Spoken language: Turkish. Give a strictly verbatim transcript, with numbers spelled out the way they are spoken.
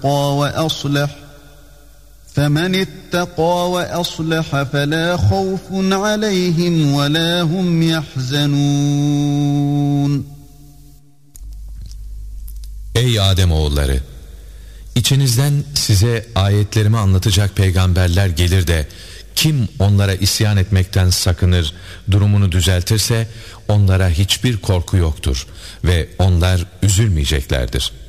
اتَّقَى وَأَصْلَحَ فَمَنِ اتَّقَى وَأَصْلَحَ فَلَا خَوْفٌ عَلَيْهِمْ وَلَا هُمْ يَحْزَنُونَ. Ey Ademoğulları! İçinizden size ayetlerimi anlatacak peygamberler gelir de kim onlara isyan etmekten sakınır, durumunu düzeltirse onlara hiçbir korku yoktur ve onlar üzülmeyeceklerdir.